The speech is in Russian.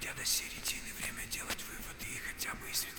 Дойдя до середины, время делать выводы и хотя бы из